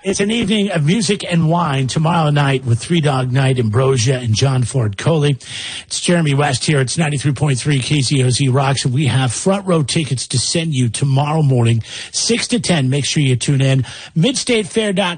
It's an evening of music and wine tomorrow night with Three Dog Night, Ambrosia, and John Ford Coley. It's Jeremy West here. It's 93.3 KZOZ Rocks, and we have front row tickets to send you tomorrow morning, 6 to 10. Make sure you tune in. MidstateFair.com.